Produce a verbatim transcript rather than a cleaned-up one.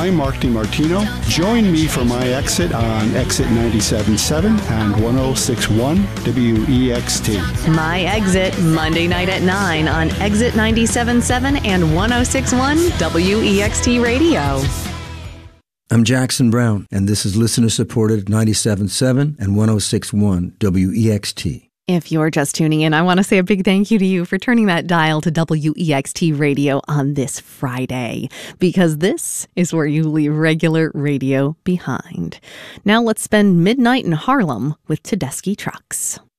I'm Mark DiMartino. Join me for my exit on Exit ninety-seven point seven and one oh six point one W E X T. My Exit, Monday night at nine on Exit ninety-seven point seven and one oh six point one W E X T Radio. I'm Jackson Brown, and this is listener-supported ninety-seven point seven and one oh six point one W E X T. If you're just tuning in, I want to say a big thank you to you for turning that dial to W E X T Radio on this Friday, because this is where you leave regular radio behind. Now let's spend midnight in Harlem with Tedeschi Trucks.